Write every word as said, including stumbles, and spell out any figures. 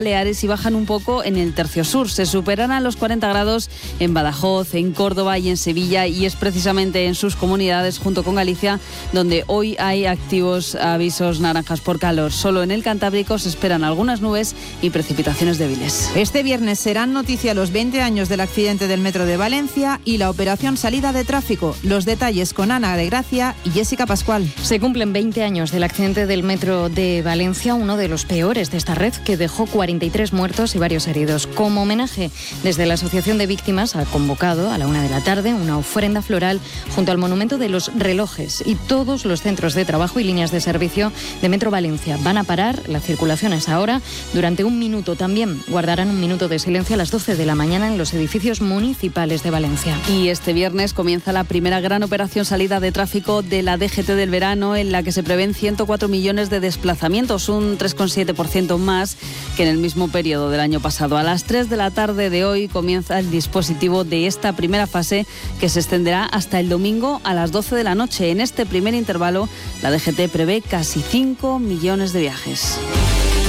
Baleares y bajan un poco en el tercio sur. Se superarán los cuarenta grados en Badajoz, en Córdoba y en Sevilla, y es precisamente en sus comunidades, junto con Galicia, donde hoy hay activos avisos naranjas por calor. Solo en el Cantábrico se esperan algunas nubes y precipitaciones débiles. Este viernes serán noticia los veinte años del accidente del metro de Valencia y la operación salida de tráfico. Los detalles con Ana de Gracia y Jessica Pascual. Se cumplen veinte años del accidente del metro de Valencia, uno de los peores de esta red, que dejó cuarenta y tres muertos y varios heridos. Como homenaje, desde la Asociación de Víctimas ha convocado a la una de la tarde una ofrenda floral junto al Monumento de los Relojes, y todos los centros de trabajo y líneas de servicio de Metro Valencia van a parar la circulación a esa hora durante un minuto. También guardarán un minuto de silencio a las doce de la mañana en los edificios municipales de Valencia. Y este viernes comienza la primera gran operación salida de tráfico de la D G T del verano, en la que se prevén ciento cuatro millones de desplazamientos, un tres coma siete por ciento más que en el mismo periodo del año pasado. A las tres de la tarde de hoy comienza el dispositivo de esta primera fase, que se extenderá hasta el domingo a las doce de la noche. En este primer intervalo, la D G T prevé casi cinco millones de viajes.